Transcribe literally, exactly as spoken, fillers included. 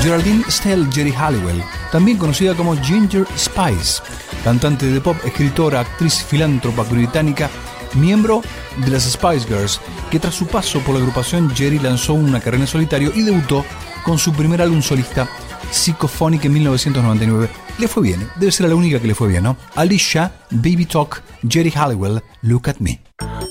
Geraldine Stell Geri Halliwell, también conocida como Ginger Spice, cantante de pop, escritora, actriz, filántropa británica, miembro de las Spice Girls, que tras su paso por la agrupación Geri lanzó una carrera en solitario y debutó con su primer álbum solista, Psychophonic, en mil novecientos noventa y nueve. Le fue bien, debe ser la única que le fue bien, ¿no? Alicia, Baby Talk, Geri Halliwell, Look at Me.